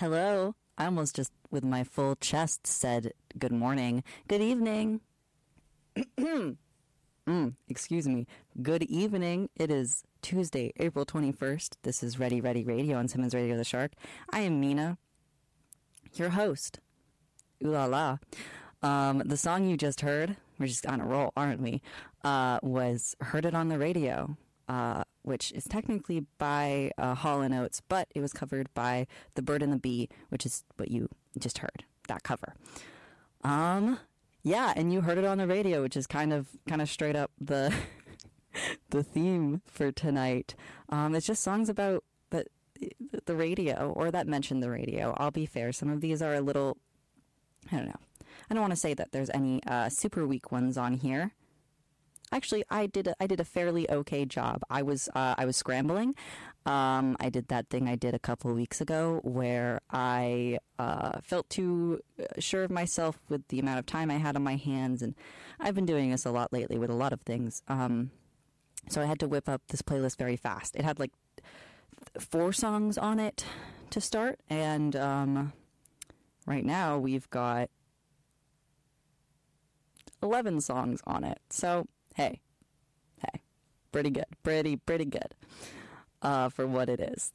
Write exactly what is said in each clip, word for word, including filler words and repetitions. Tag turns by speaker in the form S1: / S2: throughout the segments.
S1: Hello. I almost just, with my full chest, said good morning. Good evening. mm, excuse me. Good evening. It is Tuesday, April twenty-first. This is Ready Ready Radio on Simmons Radio The Shark. I am Mina, your host. Ooh la la. Um, the song you just heard, we're just on a roll, aren't we, uh, was Heard It on the Radio, uh, which is technically by uh, Hall and Oates, but it was covered by The Bird and the Bee, which is what you just heard, that cover. Um, yeah, and you heard it on the radio, which is kind of kind of straight up the the theme for tonight. Um, it's just songs about the the radio, or that mention the radio. I'll be fair, some of these are a little, I don't know. I don't want to say that there's any uh, super weak ones on here. Actually, I did a, I did a fairly okay job. I was uh, I was scrambling. Um, I did that thing I did a couple of weeks ago where I uh, felt too sure of myself with the amount of time I had on my hands, and I've been doing this a lot lately with a lot of things. Um, so I had to whip up this playlist very fast. It had like four songs on it to start, and um, right now we've got eleven songs on it. So, hey, hey, pretty good, pretty, pretty good, uh, for what it is.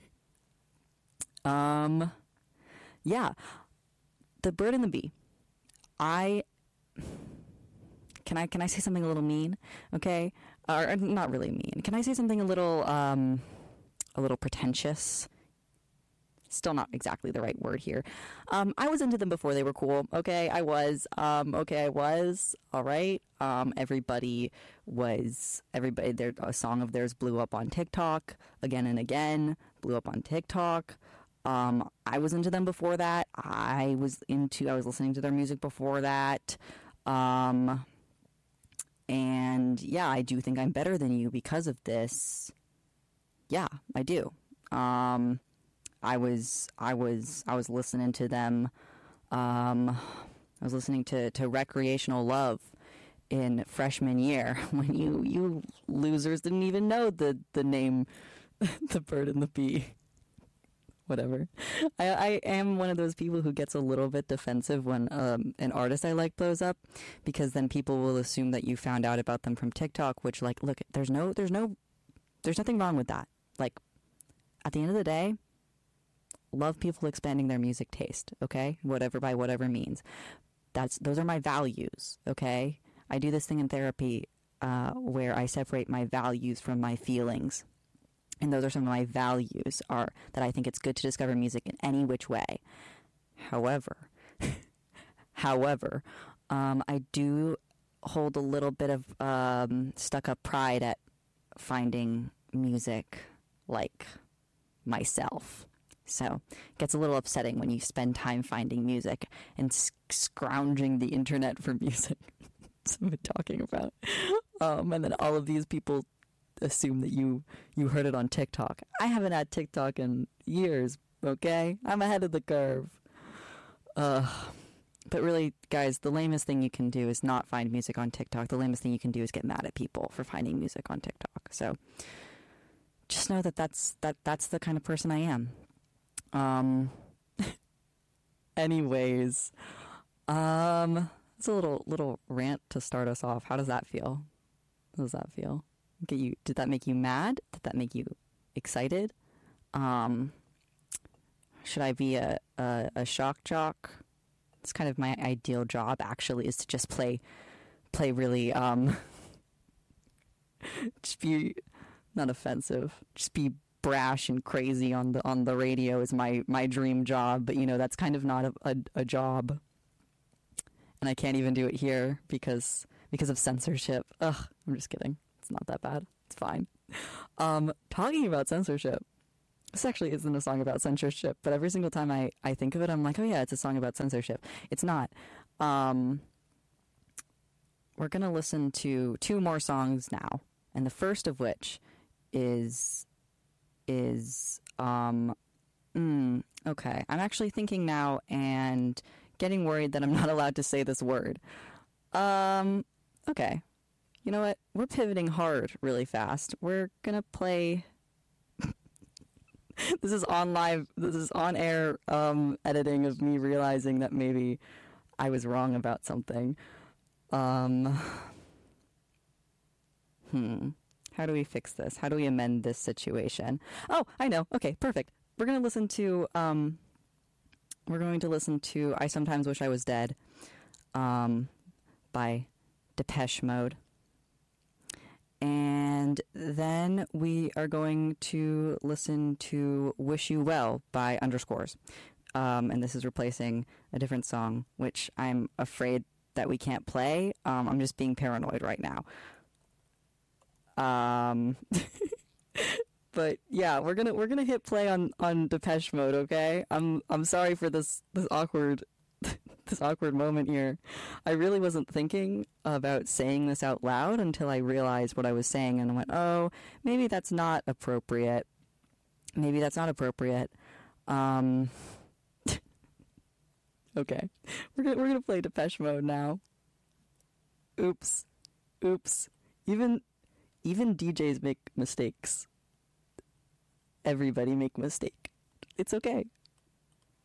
S1: um, yeah, The Bird and the Bee. I, can I, can I say something a little mean? Okay. Or not really mean. Can I say something a little, um, a little pretentious? Still not exactly the right word here. Um, I was into them before they were cool. Okay, I was. Um, okay, I was. All right. Um, everybody was. Everybody. Their a song of theirs blew up on TikTok again and again. Blew up on TikTok. Um, I was into them before that. I was into. I was listening to their music before that. Um, and yeah, I do think I'm better than you because of this. Yeah, I do. Um. I was I was I was listening to them. Um, I was listening to, to Recreational Love in freshman year when you you losers didn't even know the the name The Bird and the Bee. Whatever. I, I am one of those people who gets a little bit defensive when um, an artist I like blows up, because then people will assume that you found out about them from TikTok, which, like, look, there's no there's no there's nothing wrong with that. Like, at the end of the day, love people expanding their music taste, okay? Whatever, by whatever means. That's those are my values, okay? I do this thing in therapy uh, where I separate my values from my feelings. And those are some of my values, are that I think it's good to discover music in any which way. However, however, um, I do hold a little bit of um, stuck-up pride at finding music like myself. So it gets a little upsetting when you spend time finding music and sc- scrounging the internet for music. That's what I'm talking about. Um, and then all of these people assume that you, you heard it on TikTok. I haven't had TikTok in years, okay? I'm ahead of the curve. Uh, but really, guys, the lamest thing you can do is not find music on TikTok. The lamest thing you can do is get mad at people for finding music on TikTok. So just know that that's, that, that's the kind of person I am. Um, anyways, um, it's a little, little rant to start us off. How does that feel? How does that feel? Get you, did that make you mad? Did that make you excited? Um, should I be a, a, a shock jock? It's kind of my ideal job, actually, is to just play, play really, um, just be not offensive, just be brash and crazy on the on the radio is my my dream job, but you know that's kind of not a, a, a job, and I can't even do it here because because of censorship. Ugh, I'm just kidding. It's not that bad. It's fine. Um, talking about censorship, this actually isn't a song about censorship, but every single time I I think of it, I'm like, oh yeah, it's a song about censorship. It's not. Um, we're gonna listen to two more songs now, and the first of which is. is, um, mm, okay, I'm actually thinking now and getting worried that I'm not allowed to say this word. Um, okay. You know what? We're pivoting hard really fast. We're gonna play This is on live, this is on air um, editing of me realizing that maybe I was wrong about something. Um, hmm. How do we fix this? How do we amend this situation? Oh, I know. Okay, perfect. We're going to listen to, um, we're going to listen to I Sometimes Wish I Was Dead um, by Depeche Mode. And then we are going to listen to Wish You Well by Underscores. Um, and this is replacing a different song, which I'm afraid that we can't play. Um, I'm just being paranoid right now. Um, but yeah, we're gonna we're gonna hit play on, on Depeche Mode, okay? I'm I'm sorry for this this awkward this awkward moment here. I really wasn't thinking about saying this out loud until I realized what I was saying, and I went, oh, maybe that's not appropriate. Maybe that's not appropriate. Um, okay, we're gonna we're gonna play Depeche Mode now. Oops, oops. Even. Even D Js make mistakes. Everybody make a mistake. It's okay.